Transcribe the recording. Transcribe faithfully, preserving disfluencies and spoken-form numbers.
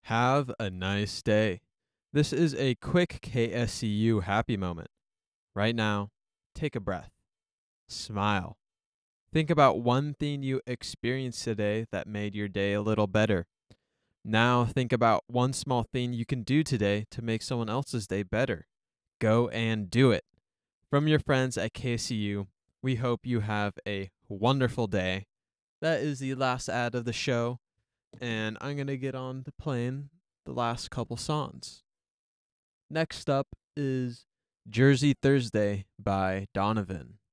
Have a nice day. This is a quick K S C U happy moment. Right now, take a breath. Smile. Think about one thing you experienced today that made your day a little better. Now, think about one small thing you can do today to make someone else's day better. Go and do it. From your friends at K S C U, we hope you have a wonderful day. That is the last ad of the show, and I'm going to get on to playing the last couple songs. Next up is Jersey Thursday by Donovan.